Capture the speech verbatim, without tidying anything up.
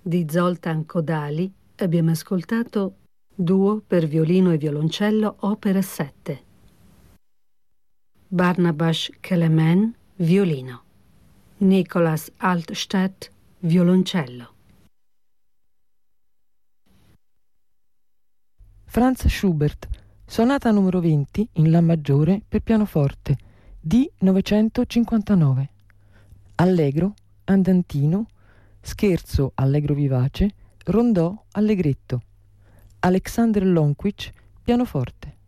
Di Zoltán Kodály abbiamo ascoltato Duo per violino e violoncello, opera sette. Barnabas Kelemen, violino. Nicolas Altstadt, violoncello. Franz Schubert, sonata numero venti in La maggiore per pianoforte, D novecentocinquantanove. Allegro, andantino, scherzo allegro vivace, rondò allegretto. Alexander Lonkwitsch, pianoforte.